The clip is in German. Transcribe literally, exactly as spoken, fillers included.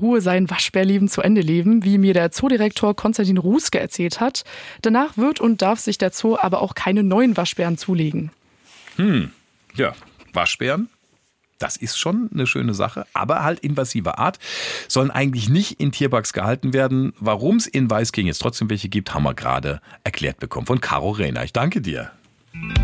Ruhe sein Waschbärleben zu Ende leben, wie mir der Zoodirektor Konstantin Ruske erzählt hat. Danach wird und darf sich der Zoo aber auch keine neuen Waschbären zulegen. Hm, ja, Waschbären? Das ist schon eine schöne Sache, aber halt invasiver Art, sollen eigentlich nicht in Tierparks gehalten werden. Warum es in Weißkirchen jetzt trotzdem welche gibt, haben wir gerade erklärt bekommen von Caro Rehner. Ich danke dir.